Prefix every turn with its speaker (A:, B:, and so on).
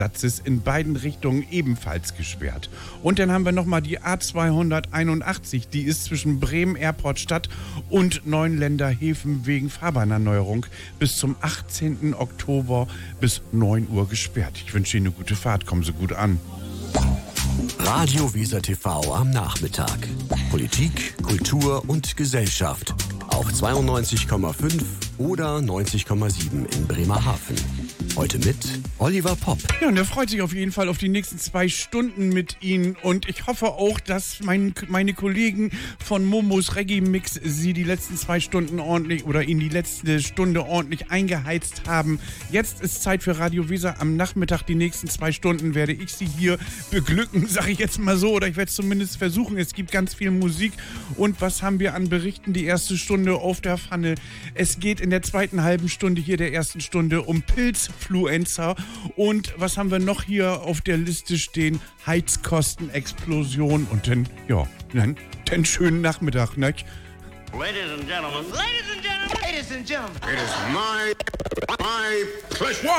A: Satzes in beiden Richtungen ebenfalls gesperrt. Und dann haben wir nochmal die A281, die ist zwischen Bremen Airport Stadt und Neuenländer Häfen wegen Fahrbahnerneuerung bis zum 18. Oktober bis 9 Uhr gesperrt. Ich wünsche Ihnen eine gute Fahrt, kommen Sie gut an.
B: Radio Weser TV am Nachmittag. Politik, Kultur und Gesellschaft. Auf 92,5 oder 90,7 in Bremerhaven. Heute mit Oliver Popp.
A: Ja, und er freut sich auf jeden Fall auf die nächsten 2 Stunden mit Ihnen. Und ich hoffe auch, dass meine Kollegen von Momos Reggae Mix Sie die letzten 2 Stunden ordentlich oder Ihnen die letzte Stunde ordentlich eingeheizt haben. Jetzt ist Zeit für Radio Weser am Nachmittag. Die nächsten 2 Stunden werde ich Sie hier beglücken, sage ich jetzt mal so. Oder ich werde es zumindest versuchen. Es gibt ganz viel Musik. Und was haben wir an Berichten? Die erste Stunde auf der Pfanne. Es geht in der zweiten halben Stunde hier der ersten Stunde um Pilzfluenza. Und was haben wir noch hier auf der Liste stehen? Heizkostenexplosion. Und dann, ja, dann schönen Nachmittag, ne?
C: Ladies and gentlemen. Ladies and gentlemen. Ladies and gentlemen.
D: It is my pleasure.